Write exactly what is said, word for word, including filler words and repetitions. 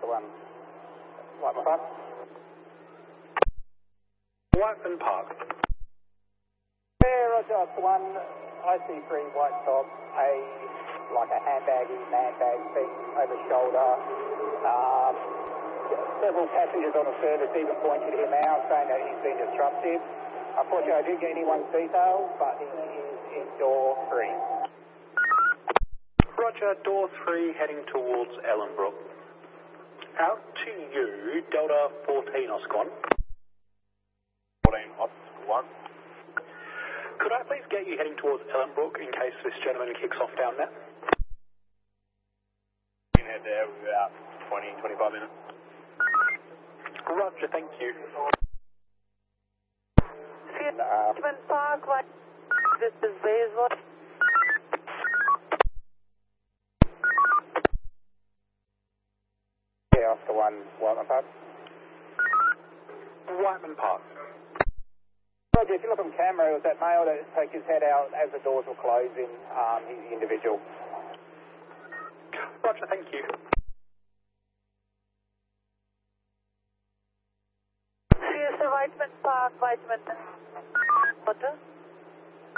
Oscar one. Whiteman Park. Whiteman Park. Yeah, Roger, Oscar one. I C three white top, a like a handbaggy, man bag thing over shoulder. Um, several passengers on the service even pointed him out, saying that he's been disruptive. Unfortunately, I didn't get anyone's details, but he is in door three. Roger, door three heading towards Ellenbrook. Out to you, Delta fourteen Oscar one. fourteen Oscar one. Could I please get you heading towards Ellenbrook in case this gentleman kicks off down there? You can head there with about twenty, twenty-five minutes. Roger, thank you. Whiteman Park, this is Bayswater. Yeah, Oscar one, Whiteman Park. Whiteman Park. Roger, if you look on camera, it was that male that took his head out as the doors were closing. Um, he's the individual. Roger, thank you. C S A Whiteman Park, Whiteman. Water.